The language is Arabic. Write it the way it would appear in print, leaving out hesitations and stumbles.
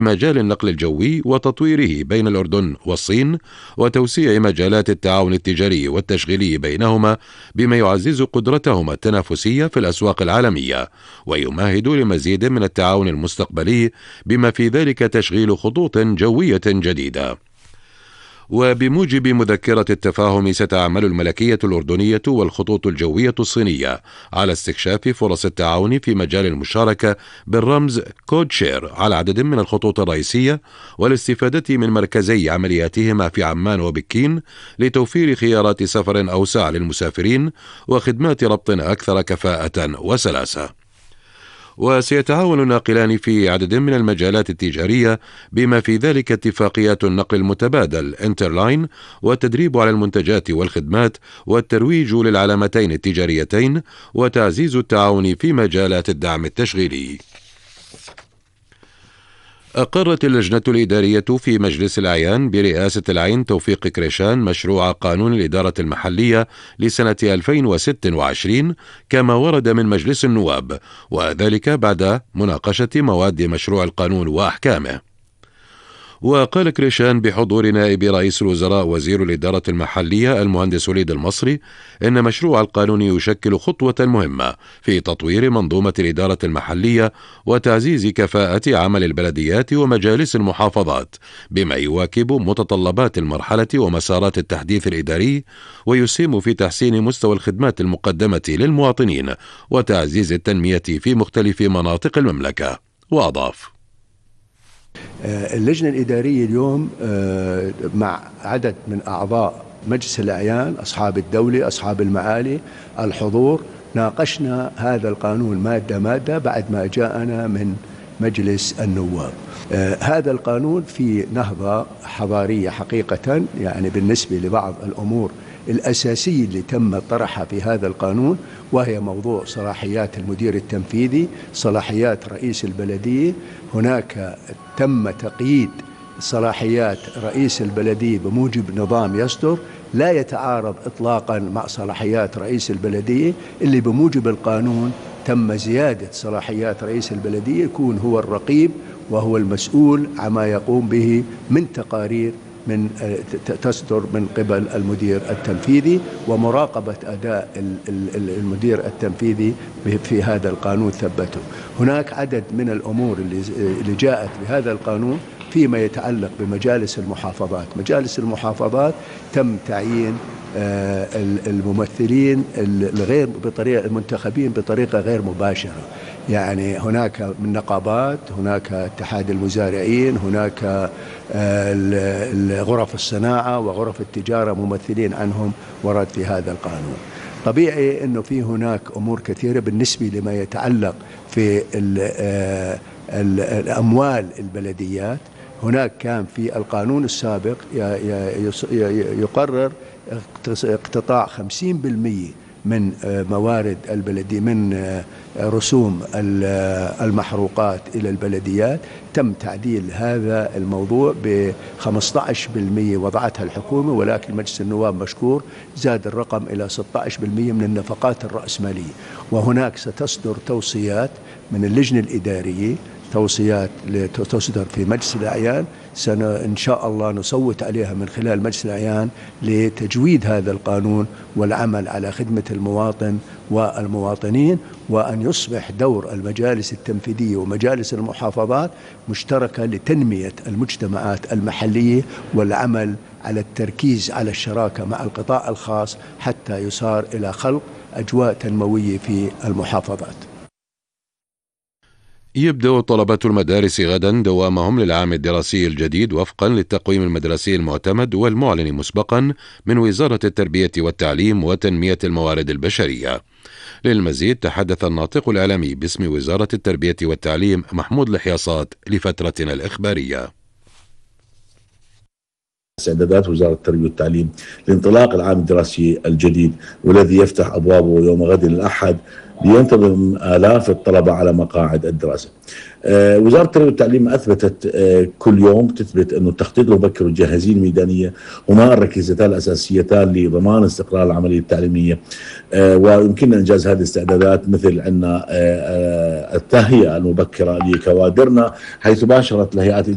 مجال النقل الجوي وتطويره بين الأردن والصين، وتوسيع مجالات التعاون التجاري والتشغيلي بينهما بما يعزز قدرتهما التنافسية في الأسواق العالمية، ويمهد لمزيد من التعاون المستقبلي بما في ذلك تشغيل خطوط جوية جديدة. وبموجب مذكرة التفاهم ستعمل الملكية الأردنية والخطوط الجوية الصينية على استكشاف فرص التعاون في مجال المشاركة بالرمز كود شير على عدد من الخطوط الرئيسية، والاستفادة من مركزي عملياتهما في عمان وبكين لتوفير خيارات سفر أوسع للمسافرين وخدمات ربط أكثر كفاءة وسلاسة. وسيتعاون الناقلان في عدد من المجالات التجارية بما في ذلك اتفاقيات النقل المتبادل انترلاين، والتدريب على المنتجات والخدمات، والترويج للعلامتين التجاريتين، وتعزيز التعاون في مجالات الدعم التشغيلي. أقرت اللجنة الإدارية في مجلس الأعيان برئاسة العين توفيق كريشان مشروع قانون الإدارة المحلية لسنة 2026 كما ورد من مجلس النواب، وذلك بعد مناقشة مواد مشروع القانون وأحكامه. وقال كريشان بحضور نائب رئيس الوزراء وزير الإدارة المحلية المهندس وليد المصري إن مشروع القانون يشكل خطوة مهمة في تطوير منظومة الإدارة المحلية وتعزيز كفاءة عمل البلديات ومجالس المحافظات بما يواكب متطلبات المرحلة ومسارات التحديث الإداري، ويسهم في تحسين مستوى الخدمات المقدمة للمواطنين وتعزيز التنمية في مختلف مناطق المملكة. وأضاف: اللجنة الإدارية اليوم مع عدد من أعضاء مجلس الأعيان، أصحاب الدولة، أصحاب المعالي، الحضور، ناقشنا هذا القانون مادة بعد ما جاءنا من مجلس النواب. هذا القانون في نهضة حضارية حقيقة، يعني بالنسبة لبعض الأمور الأساسية اللي تم طرحها في هذا القانون، وهي موضوع صلاحيات المدير التنفيذي، صلاحيات رئيس البلدية. هناك تم تقييد صلاحيات رئيس البلدية بموجب نظام يصدر لا يتعارض إطلاقا مع صلاحيات رئيس البلدية، اللي بموجب القانون تم زيادة صلاحيات رئيس البلدية، يكون هو الرقيب وهو المسؤول عما يقوم به من تقارير من تصدر من قبل المدير التنفيذي، ومراقبة أداء المدير التنفيذي في هذا القانون ثبته. هناك عدد من الأمور اللي جاءت بهذا القانون فيما يتعلق بمجالس المحافظات. مجالس المحافظات تم تعيين الممثلين الغير بطريقة المنتخبين بطريقة غير مباشرة، يعني هناك من نقابات، هناك اتحاد المزارعين، هناك غرف الصناعة وغرف التجارة ممثلين عنهم ورد في هذا القانون. طبيعي أنه في هناك أمور كثيرة بالنسبة لما يتعلق في الأموال البلديات. هناك كان في القانون السابق يقرر اقتطاع 50% من موارد البلدية من رسوم المحروقات إلى البلديات. تم تعديل هذا الموضوع ب 15% وضعتها الحكومة، ولكن مجلس النواب مشكور زاد الرقم إلى 16% من النفقات الرأسمالية. وهناك ستصدر توصيات من اللجنة الإدارية، توصيات تصدر في مجلس الأعيان، إن شاء الله نصوت عليها من خلال مجلس الأعيان لتجويد هذا القانون والعمل على خدمة المواطن والمواطنين، وأن يصبح دور المجالس التنفيذية ومجالس المحافظات مشتركة لتنمية المجتمعات المحلية والعمل على التركيز على الشراكة مع القطاع الخاص حتى يصار إلى خلق أجواء تنموية في المحافظات. يبدأ طلبة المدارس غدا دوامهم للعام الدراسي الجديد وفقا للتقويم المدرسي المعتمد والمعلن مسبقا من وزارة التربية والتعليم وتنمية الموارد البشرية. للمزيد تحدث الناطق الإعلامي باسم وزارة التربية والتعليم محمود الحياصات لفترتنا الإخبارية. استعدادات وزارة التربية والتعليم لانطلاق العام الدراسي الجديد، والذي يفتح أبوابه يوم غد الأحد لينتظم آلاف الطلبة على مقاعد الدراسة. وزارة التربية والتعليم أثبتت كل يوم تثبت أن التخطيط المبكر والجاهزية الميدانية هما الركيزتان الأساسيتان لضمان استقرار العملية التعليمية، ويمكننا إنجاز هذه الاستعدادات مثل أن التهيئة المبكرة لكوادرنا، حيث باشرت الهيئات